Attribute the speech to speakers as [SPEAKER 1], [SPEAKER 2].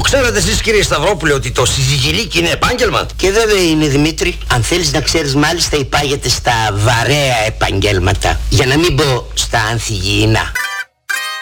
[SPEAKER 1] ξέρετε εσείς, κύριε Σταυρόπουλε, ότι το συζυγιλίκι είναι επάγγελμα?
[SPEAKER 2] Και βέβαια είναι, Δημήτρη. Αν θέλεις να ξέρεις, μάλιστα υπάγεται στα βαρέα επαγγέλματα. Για να μην πω στα ανθυγιεινά.